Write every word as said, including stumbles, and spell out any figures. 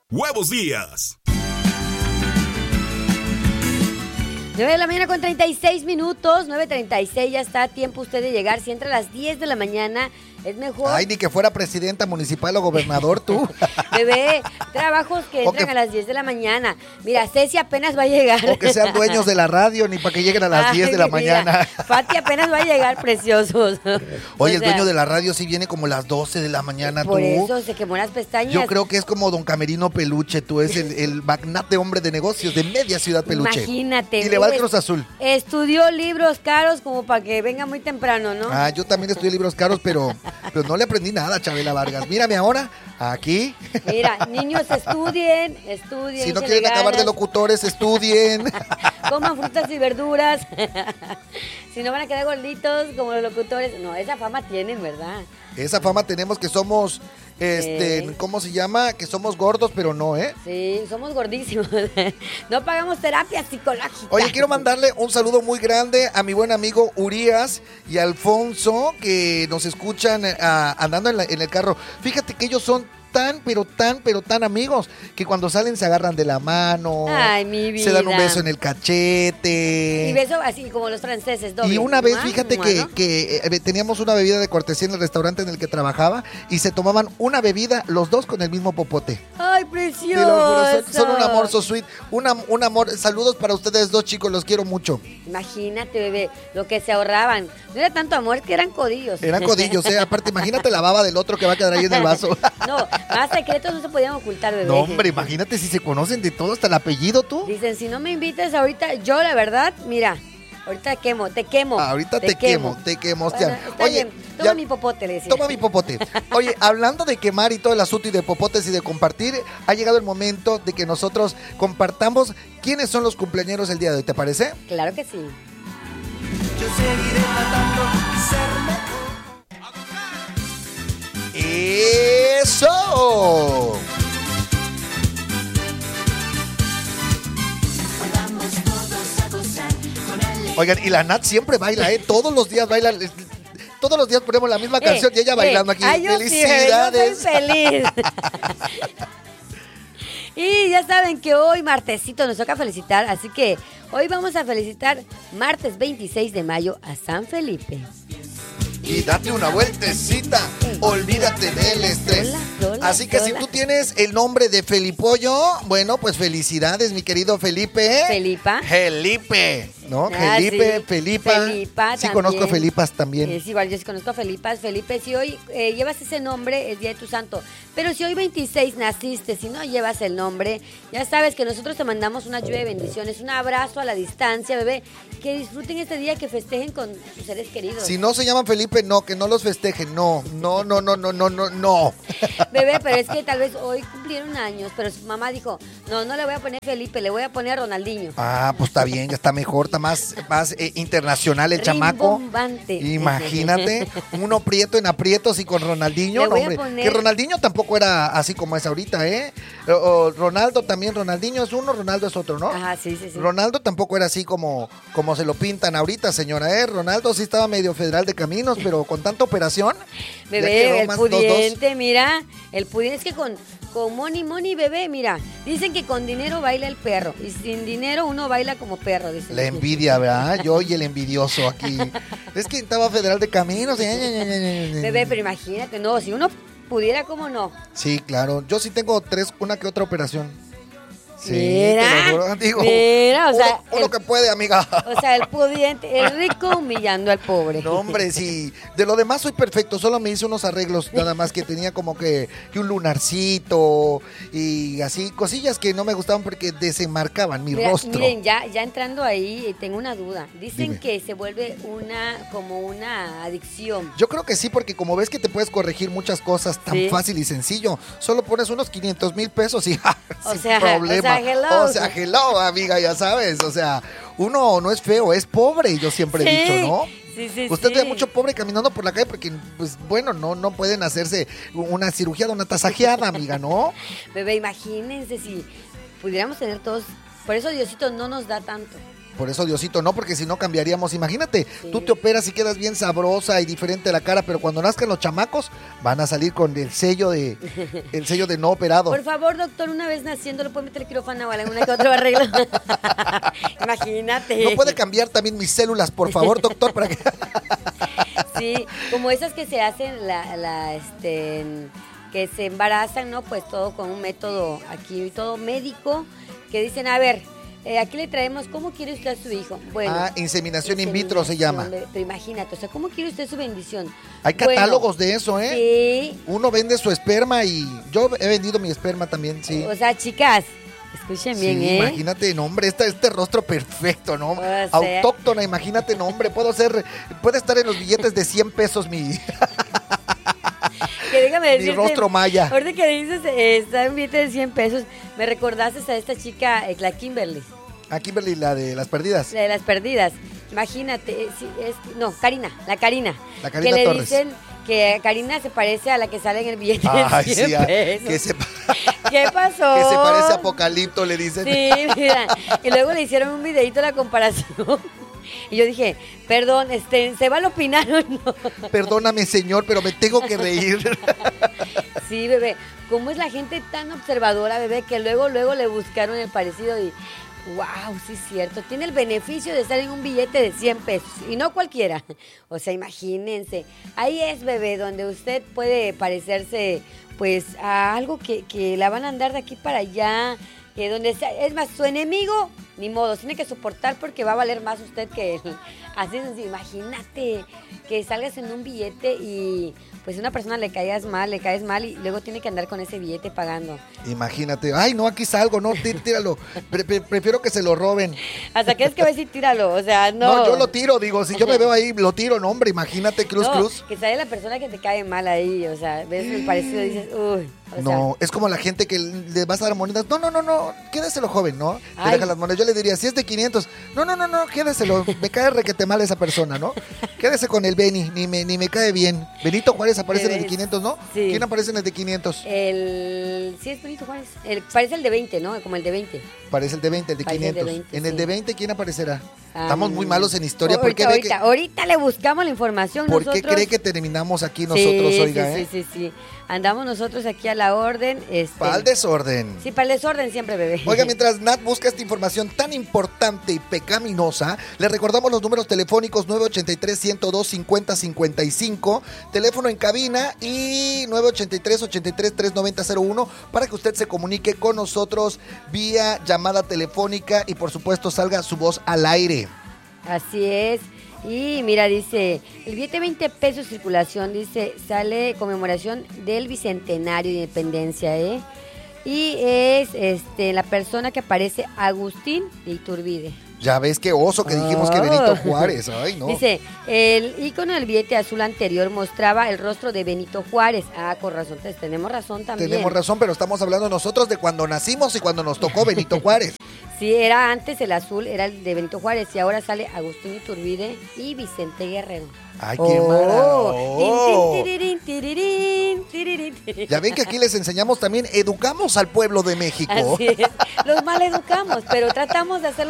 Huevos Días. nueve de la mañana con treinta y seis minutos, nueve treinta y seis, ya está a tiempo usted de llegar. Si entra a las diez de la mañana, es mejor. Ay, ni que fuera presidenta municipal o gobernador tú. Bebé, trabajos que entran que... a las diez de la mañana. Mira, Ceci apenas va a llegar. O que sean dueños de la radio, ni para que lleguen a las Ay, diez de la mira, mañana. Fati apenas va a llegar, preciosos. Oye, o sea, el dueño de la radio sí viene como a las doce de la mañana, por tú. Por eso se quemó las pestañas. Yo creo que es como don Camerino Peluche, tú es el, el magnate hombre de negocios de media Ciudad Peluche. Imagínate. Y le va al Cruz Azul. Estudió libros caros como para que venga muy temprano, ¿no? Ah, yo también estudié libros caros, pero, pero no le aprendí nada, Chabela Vargas. Mírame ahora, aquí. Mira, niños, estudien, estudien. Si no quieren ganas. acabar de locutores, estudien. Coman frutas y verduras. Si no van a quedar gorditos como los locutores. No, esa fama tienen, ¿verdad? Esa fama tenemos que somos, este, sí. ¿cómo se llama? Que somos gordos, pero no, ¿eh? Sí, somos gordísimos. No pagamos terapia psicológica. Oye, quiero mandarle un saludo muy grande a mi buen amigo Urias y Alfonso, que nos escuchan uh, andando en, la, en el carro. Fíjate que ellos son tan, pero tan, pero tan amigos, que cuando salen se agarran de la mano. Ay, mi vida. Se dan un beso en el cachete. Y beso así como los franceses, doble. Y una vez, ¿Mua? fíjate ¿Mua, que, no? que eh, teníamos una bebida de cortesía en el restaurante en el que trabajaba y se tomaban una bebida los dos con el mismo popote. Ay, precioso. Son, son un amor so sweet, una, un amor. Saludos para ustedes dos, chicos, los quiero mucho. Imagínate, bebé, lo que se ahorraban. No era tanto amor, que eran codillos. Eran codillos, eh. Aparte, imagínate la baba del otro que va a quedar ahí en el vaso. No, más secretos no se podían ocultar, bebé. No, hombre, imagínate si se conocen de todo, hasta el apellido, tú. Dicen, si no me invitas ahorita, yo la verdad, mira, ahorita te quemo, te quemo. Ah, ahorita te, te quemo, quemo, te quemo, hostia. Bueno, está Oye, bien. Toma ya, mi popote, le decía. Toma mi popote. Oye, hablando de quemar y todo el asunto y de popotes y de compartir, ha llegado el momento de que nosotros compartamos quiénes son los cumpleañeros el día de hoy, ¿te parece? Claro que sí. Yo seguiré tratando de ser mejor. ¡Eso! Oigan, y la Nat siempre baila, ¿eh? Todos los días baila. Todos los días ponemos la misma canción eh, y ella eh, bailando aquí. Ay, ¡Felicidades! Sí, yo soy feliz. Y ya saben que hoy, martesito, nos toca felicitar. Así que hoy vamos a felicitar martes veintiséis de mayo a San Felipe. Y date una vueltecita, eh, olvídate del estrés. Sola, sola, Así que sola. Si tú tienes el nombre de Felipollo, bueno, pues felicidades, mi querido Felipe. Felipa. Felipe, ¿no? Ah, Felipe, sí. Felipa. Felipa Sí también. conozco Felipas también. Es igual, yo sí conozco a Felipas. Felipe, si hoy eh, llevas ese nombre, es día de tu santo. Pero si hoy veintiséis naciste, si no llevas el nombre, ya sabes que nosotros te mandamos una lluvia de bendiciones, un abrazo a la distancia, bebé. Que disfruten este día, que festejen con sus seres queridos. Si no se llaman Felipe, no, que no los festejen, no, no, no, no, no, no, no, no. Bebé, pero es que tal vez hoy cumplieron años, pero su mamá dijo, no, no le voy a poner Felipe, le voy a poner Ronaldinho. Ah, pues está bien, ya está mejor, está más, más eh, internacional el chamaco. Imagínate, uno prieto en aprietos y con Ronaldinho, le no, voy hombre, a poner... que Ronaldinho tampoco era así como es ahorita, ¿eh? O, o Ronaldo también, Ronaldinho es uno, Ronaldo es otro, ¿no? Ajá, sí, sí, sí. Ronaldo tampoco era así como, como se lo pintan ahorita, señora, ¿eh? Ronaldo sí estaba medio federal de caminos, pero con tanta operación. Bebé, el pudiente, dos, dos. Mira, el pudiente es que con, con money, money, bebé, mira, dicen que con dinero baila el perro y sin dinero uno baila como perro, dicen. La envidia, ¿verdad? Yo y el envidioso aquí. Es que estaba federal de caminos. Bebé, pero imagínate, no, si uno pudiera, ¿cómo no? Sí, claro, yo sí tengo tres, una que otra operación. Sí, mira, digo, mira, o uno, sea, uno el, que puede, amiga. O sea, el pudiente, el rico humillando al pobre. No, hombre, sí. De lo demás soy perfecto, solo me hice unos arreglos, nada más que tenía como que, que un lunarcito y así, cosillas que no me gustaban porque desenmarcaban mi Mira, rostro. Miren, ya, ya entrando ahí, tengo una duda. Dicen Dime. que se vuelve una, como una adicción. Yo creo que sí, porque como ves que te puedes corregir muchas cosas tan sí. fácil y sencillo, solo pones unos quinientos mil pesos y ja, o sin sea, problema. O sea, hello. O sea, hello, amiga, ya sabes. O sea, uno no es feo, es pobre, yo siempre sí. he dicho, ¿no? Sí, sí, Usted sí. ve mucho pobre caminando por la calle porque, pues, bueno, no, no pueden hacerse una cirugía de una tasajeada, amiga, ¿no? Bebé, imagínense si pudiéramos tener todos... Por eso Diosito no nos da tanto. Por eso Diosito no, porque si no cambiaríamos. Imagínate, Sí. tú te operas y quedas bien sabrosa y diferente la cara, pero cuando nazcan los chamacos van a salir con el sello de el sello de no operado. Por favor, doctor, una vez naciendo, ¿le puede meter el quirófano o alguna que otro arreglo? Imagínate. ¿No puede cambiar también mis células, por favor, doctor? Para que... Sí, como esas que se hacen, la, la, este, en- que se embarazan, ¿no? Pues todo con un método aquí, todo médico, que dicen, a ver, eh, aquí le traemos, ¿cómo quiere usted a su hijo? Bueno. Ah, inseminación in vitro se llama. inseminación, Pero imagínate, o sea, ¿cómo quiere usted su bendición? Hay Bueno, catálogos de eso, ¿eh? Sí, Uno vende su esperma y yo he vendido mi esperma también, sí. o sea, chicas, escuchen bien, Sí, ¿eh? imagínate, no, hombre, este, este rostro perfecto, ¿no? O sea- Autóctona, imagínate, no, hombre, puedo ser, puede estar en los billetes de cien pesos mi, Que déjame mi decirte, rostro maya. ahorita que dices, eh, está en billete de cien pesos, me recordaste a esta chica, eh, la Kimberly, A Kimberly, la de las perdidas. la de las perdidas. Imagínate, eh, sí, es, no, Karina, la Karina. La Karina que le Torres. dicen que Karina se parece a la que sale en el billete Ay, de cien sí, a- pesos. que se, ¿Qué pasó? que se parece a Apocalipto, le dicen. Sí, mira. Y luego le hicieron un videito de la comparación. Y yo dije, perdón, este, ¿se va a opinar o no? Perdóname, señor, pero me tengo que reír. Sí, bebé. ¿Cómo es la gente tan observadora, bebé? Que luego, luego le buscaron el parecido y... Wow, sí es cierto. Tiene el beneficio de estar en un billete de cien pesos. Y no cualquiera. O sea, imagínense. Ahí es, bebé, donde usted puede parecerse, pues, a algo que, que la van a andar de aquí para allá. Que donde sea, es más, su enemigo, ni modo, tiene que soportar porque va a valer más usted que él. Así es, sencillo. Imagínate que salgas en un billete y pues a una persona le caigas mal, le caes mal y luego tiene que andar con ese billete pagando. Imagínate, ay, no, aquí salgo, no, tí- tíralo. Pre- pre- prefiero que se lo roben. Hasta que es que va a decir tíralo, o sea, no. No, yo lo tiro, digo, si yo me veo ahí, lo tiro, no, hombre, imagínate, cruz, No, cruz. que sale la persona que te cae mal ahí, o sea, ves el parecido y dices, uy. O No, es como la gente que le vas a dar monedas. No, no, no, no, quédeselo, joven, ¿no? Te Ay. deja las monedas. Yo le diría, si es de quinientos, no, no, no, no, quédeselo. Me cae requete mal esa persona, ¿no? Quédese con el Beni, ni me, ni me cae bien. Benito Juárez aparece en el de Ves. quinientos, ¿no? Sí. ¿Quién aparece en el de quinientos? sea, el. Sí, es Benito Juárez. El, parece el de veinte, ¿no? Como el de veinte. Parece el de veinte, el de Parece el de quinientos. veinte, en el sí. de veinte, ¿quién aparecerá? Ah, Estamos muy malos en historia. ¿Por qué, ahorita, ve ahorita, que, ahorita le buscamos la información. ¿por qué nosotros... cree que terminamos aquí nosotros, sí, oiga, sí, eh? sí, sí, sí. Andamos nosotros aquí a la orden. Este... Para el desorden. Sí, para el desorden siempre, bebé. Oiga, mientras Nat busca esta información tan importante y pecaminosa, le recordamos los números telefónicos nueve ochenta y tres, ciento dos, cincuenta, cincuenta y cinco, teléfono en cabina y nueve ochenta y tres, ochenta y tres, trescientos noventa, cero uno para que usted se comunique con nosotros vía llamada telefónica y por supuesto salga su voz al aire. Así es. Y mira, dice, el billete veinte pesos circulación, dice, sale conmemoración del Bicentenario de Independencia, ¿eh? Y es este la persona que aparece, Agustín de Iturbide. Ya ves qué oso que dijimos que Oh. Benito Juárez, ay no. Dice, el icono del billete azul anterior mostraba el rostro de Benito Juárez. Ah, con razón, entonces tenemos razón también. Tenemos razón, pero estamos hablando nosotros de cuando nacimos y cuando nos tocó Benito Juárez. Sí, era antes el azul, era el de Benito Juárez y ahora sale Agustín Iturbide y Vicente Guerrero. Ay, qué maravilla. Tin, tin, tirirín, tirirín, tirirín, tirirín. Ya ven que aquí les enseñamos también, educamos al pueblo de México. Así es. Los mal educamos, pero tratamos de hacerlo